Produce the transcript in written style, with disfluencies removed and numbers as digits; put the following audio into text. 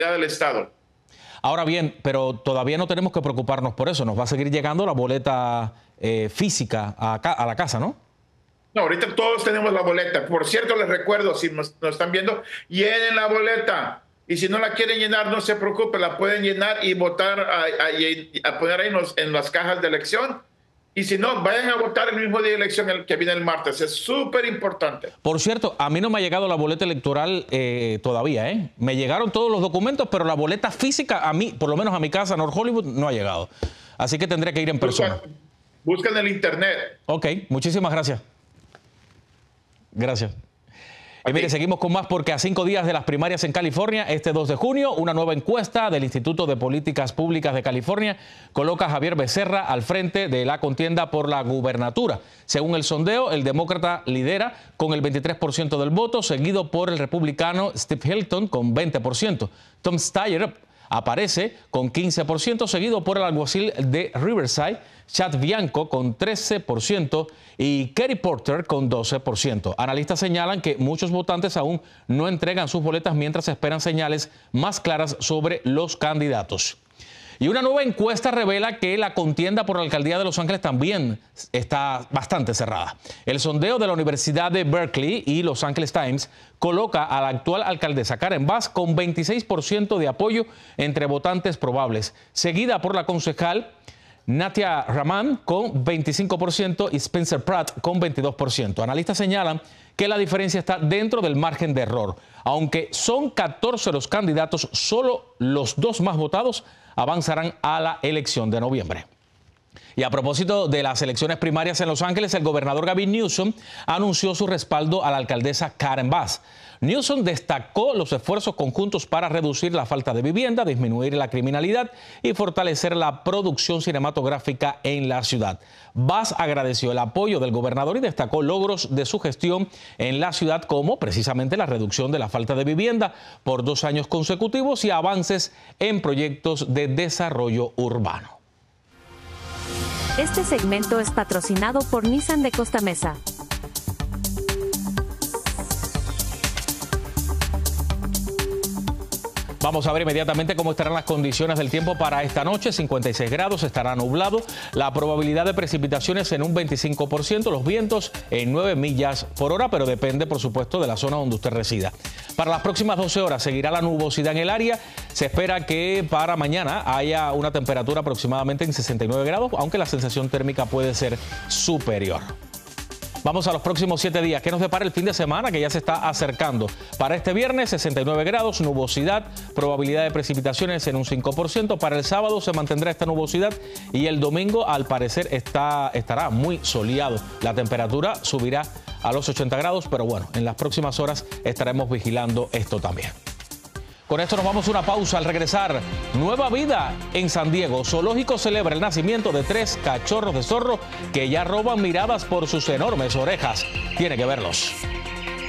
del Estado. Ahora bien, pero todavía no tenemos que preocuparnos por eso. Nos va a seguir llegando la boleta física a la casa, ¿no? No, ahorita todos tenemos la boleta. Por cierto, les recuerdo, si nos están viendo, llenen la boleta. Y si no la quieren llenar, no se preocupe, la pueden llenar y votar, a poner ahí en las cajas de elección. Y si no, vayan a votar el mismo día de elección, el que viene el martes. Es súper importante. Por cierto, a mí no me ha llegado la boleta electoral todavía, ¿eh? Me llegaron todos los documentos, pero la boleta física a mí, por lo menos a mi casa, North Hollywood, no ha llegado. Así que tendré que ir en persona. Busca en el internet. Ok, muchísimas gracias. Gracias. Y mire, seguimos con más porque a 5 días de las primarias en California, este 2 de junio, una nueva encuesta del Instituto de Políticas Públicas de California coloca a Javier Becerra al frente de la contienda por la gubernatura. Según el sondeo, el demócrata lidera con el 23% del voto, seguido por el republicano Steve Hilton con 20%. Tom Steyer aparece con 15%, seguido por el alguacil de Riverside, Chad Bianco, con 13% y Kerry Porter con 12%. Analistas señalan que muchos votantes aún no entregan sus boletas mientras esperan señales más claras sobre los candidatos. Y una nueva encuesta revela que la contienda por la alcaldía de Los Ángeles también está bastante cerrada. El sondeo de la Universidad de Berkeley y Los Angeles Times coloca a la actual alcaldesa Karen Bass con 26% de apoyo entre votantes probables, seguida por la concejal Natia Raman con 25% y Spencer Pratt con 22%. Analistas señalan que la diferencia está dentro del margen de error. Aunque son 14 los candidatos, solo los 2 más votados avanzarán a la elección de noviembre. Y a propósito de las elecciones primarias en Los Ángeles, el gobernador Gavin Newsom anunció su respaldo a la alcaldesa Karen Bass. Newsom destacó los esfuerzos conjuntos para reducir la falta de vivienda, disminuir la criminalidad y fortalecer la producción cinematográfica en la ciudad. Bass agradeció el apoyo del gobernador y destacó logros de su gestión en la ciudad como precisamente la reducción de la falta de vivienda por 2 años consecutivos y avances en proyectos de desarrollo urbano. Este segmento es patrocinado por Nissan de Costa Mesa. Vamos a ver inmediatamente cómo estarán las condiciones del tiempo para esta noche. 56 grados, estará nublado. La probabilidad de precipitaciones en un 25%, los vientos en 9 millas por hora, pero depende, por supuesto, de la zona donde usted resida. Para las próximas 12 horas seguirá la nubosidad en el área. Se espera que para mañana haya una temperatura aproximadamente en 69 grados, aunque la sensación térmica puede ser superior. Vamos a los próximos 7 días. ¿Qué nos depara el fin de semana que ya se está acercando? Para este viernes, 69 grados, nubosidad, probabilidad de precipitaciones en un 5%. Para el sábado se mantendrá esta nubosidad y el domingo, al parecer, estará muy soleado. La temperatura subirá a los 80 grados, pero bueno, en las próximas horas estaremos vigilando esto también. Con esto nos vamos a una pausa. Al regresar, nueva vida en San Diego. Zoológico celebra el nacimiento de 3 cachorros de zorro que ya roban miradas por sus enormes orejas. Tiene que verlos.